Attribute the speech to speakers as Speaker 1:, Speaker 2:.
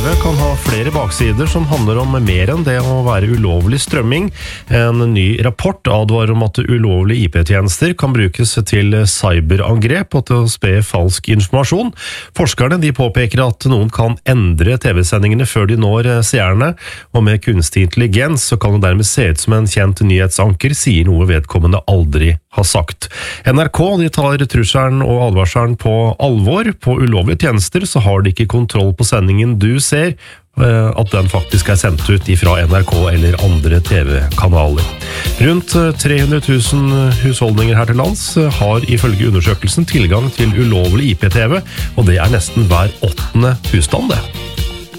Speaker 1: Det kan ha flere baksider som handler om mer enn det å være ulovlig strømming. En ny rapport advarer om at ulovlige IP-tjenester kan brukes til cyberangrep og til å spre falsk informasjon. Forskerne de påpeker at noen kan endre TV-sendingene før de når seerne, og med kunstig intelligens så kan det dermed se ut som en kjent nyhetsanker sier noe vedkommende aldri har sagt. NRK de tar trusselen og advarselen på alvor. På ulovlige tjenester så har de ikke kontroll på sendingen du ser, at den faktisk sendt ut fra NRK eller andre TV-kanaler. Rundt 300 000 husholdninger her til lands har ifølge undersøkelsen tilgang til ulovlig IP-TV, og det nesten hver 8. husstand det.